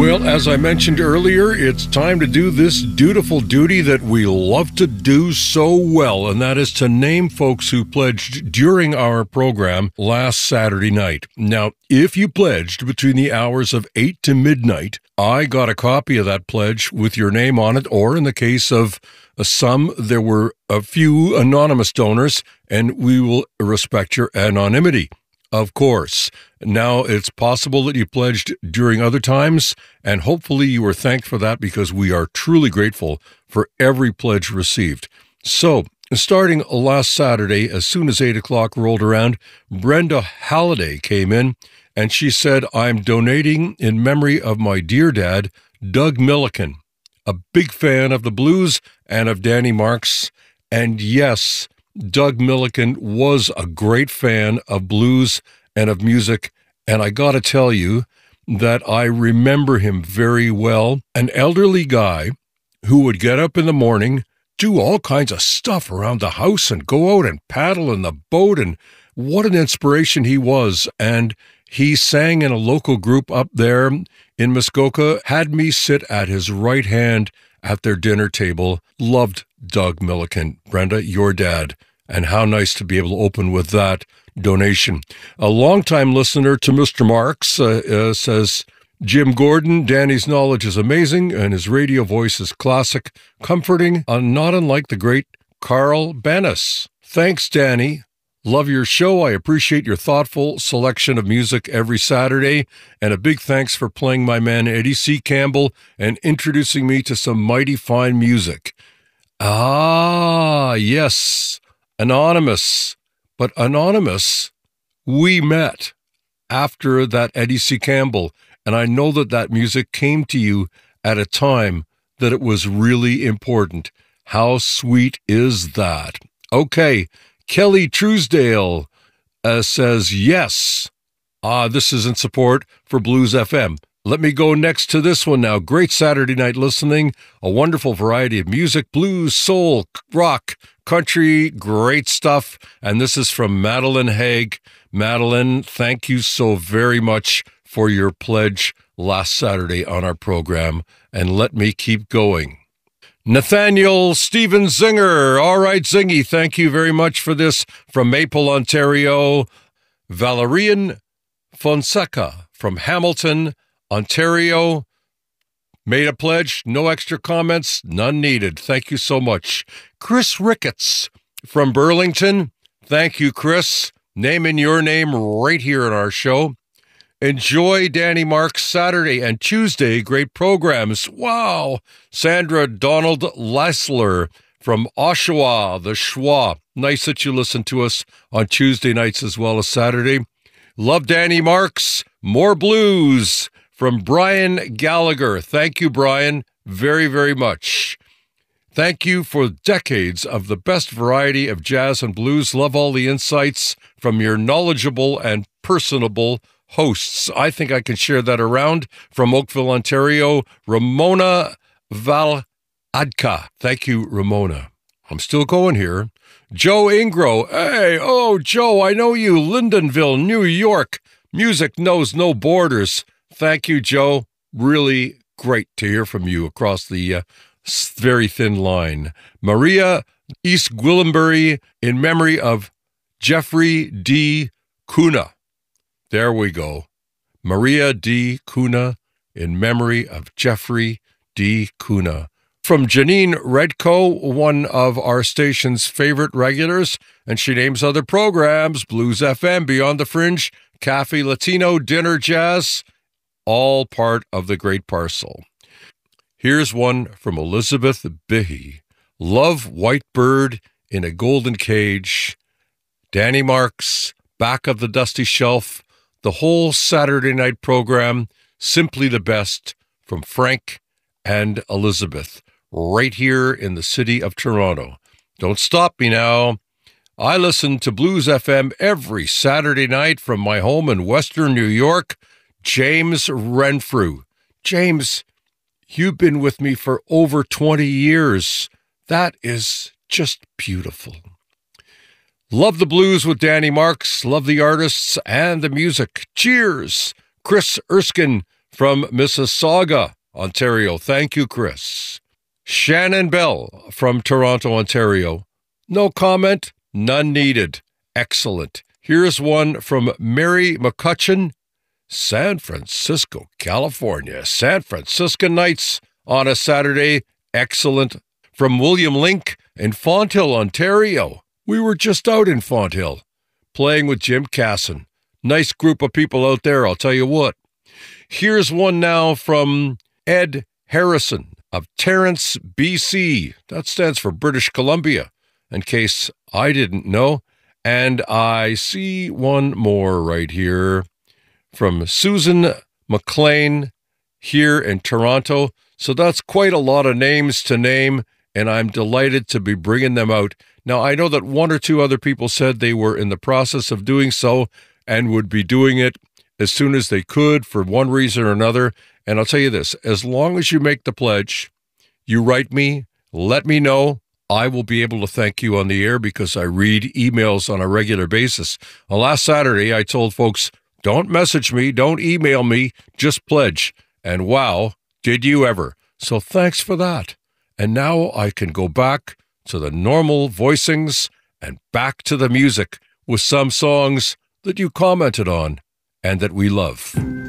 Well, as I mentioned earlier, it's time to do this dutiful duty that we love to do so well, and that is to name folks who pledged during our program last Saturday night. Now, if you pledged between the hours of 8 to midnight, I got a copy of that pledge with your name on it, or in the case of some, there were a few anonymous donors, and we will respect your anonymity. Of course. Now, it's possible that you pledged during other times, and hopefully you were thanked for that because we are truly grateful for every pledge received. So, starting last Saturday, as soon as 8 o'clock rolled around, Brenda Halliday came in, and she said, "I'm donating in memory of my dear dad, Doug Milliken, a big fan of the blues and of Danny Marks." And yes, Doug Milliken was a great fan of blues and of music, and I got to tell you that I remember him very well. An elderly guy who would get up in the morning, do all kinds of stuff around the house and go out and paddle in the boat, and what an inspiration he was. And he sang in a local group up there in Muskoka, had me sit at his right hand at their dinner table. Loved Doug Milliken. Brenda, your dad. And how nice to be able to open with that donation. A longtime listener to Mr. Marks says, "Jim Gordon, Danny's knowledge is amazing and his radio voice is classic, comforting, not unlike the great Carl Bennis. Thanks, Danny. Love your show. I appreciate your thoughtful selection of music every Saturday, and a big thanks for playing my man Eddie C. Campbell and introducing me to some mighty fine music." Ah, yes, Anonymous. But Anonymous, we met after that Eddie C. Campbell, and I know that that music came to you at a time that it was really important. How sweet is that? Okay, Kelly Truesdale says, yes. This is in support for Blues FM. Let me go next to this one now. Great Saturday night listening. A wonderful variety of music, blues, soul, rock, country, great stuff. And this is from Madeline Haig. Madeline, thank you so very much for your pledge last Saturday on our program. And let me keep going. Nathaniel Stephen Zinger. All right, Zingy, thank you very much for this from Maple, Ontario. Valerian Fonseca from Hamilton, Ontario, made a pledge, no extra comments, none needed. Thank you so much. Chris Ricketts from Burlington, thank you, Chris. Naming your name right here in our show. Enjoy Danny Marks Saturday and Tuesday, great programs. Wow. Sandra Donald Leisler from Oshawa, the Schwa. Nice that you listen to us on Tuesday nights as well as Saturday. Love Danny Marks, more blues. From Brian Gallagher. Thank you, Brian, very, very much. Thank you for decades of the best variety of jazz and blues. Love all the insights from your knowledgeable and personable hosts. I think I can share that around. From Oakville, Ontario, Ramona Valadka. Thank you, Ramona. I'm still going here. Joe Ingro. Hey, Joe, I know you. Lindenville, New York. Music knows no borders. Thank you, Joe. Really great to hear from you across the very thin line. Maria East Gwillimbury in memory of Jeffrey D. Kuna. There we go. Maria D. Kuna in memory of Jeffrey D. Kuna. From Janine Redco, one of our station's favorite regulars, and she names other programs, Blues FM, Beyond the Fringe, Cafe Latino, Dinner Jazz, all part of the great parcel. Here's one from Elizabeth Bihi. Love White Bird in a Golden Cage. Danny Marks, Back of the Dusty Shelf. The whole Saturday night program, simply the best, from Frank and Elizabeth, right here in the city of Toronto. Don't stop me now. I listen to Blues FM every Saturday night from my home in Western New York. James Renfrew. James, you've been with me for over 20 years. That is just beautiful. Love the blues with Danny Marks. Love the artists and the music. Cheers. Chris Erskine from Mississauga, Ontario. Thank you, Chris. Shannon Bell from Toronto, Ontario. No comment, none needed. Excellent. Here's one from Mary McCutcheon, San Francisco, California. San Francisco nights on a Saturday. Excellent. From William Link in Fonthill, Ontario. We were just out in Fonthill playing with Jim Casson. Nice group of people out there, I'll tell you what. Here's one now from Ed Harrison of Terrence, BC. That stands for British Columbia, in case I didn't know. And I see one more right here from Susan McLean here in Toronto. So that's quite a lot of names to name, and I'm delighted to be bringing them out. Now, I know that one or two other people said they were in the process of doing so and would be doing it as soon as they could for one reason or another. And I'll tell you this, as long as you make the pledge, you write me, let me know. I will be able to thank you on the air because I read emails on a regular basis. Last Saturday, I told folks, don't message me, don't email me, just pledge. And wow, did you ever. So thanks for that. And now I can go back to the normal voicings and back to the music with some songs that you commented on and that we love.